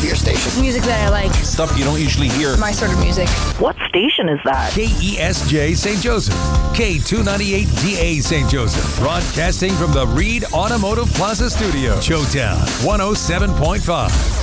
of your station? Music that I like. Stuff you don't usually hear. My sort of music. What station is that? KESJ St. Joseph. K298DA St. Joseph. Broadcasting from the Reed Automotive Plaza Studio. Showtown 107.5.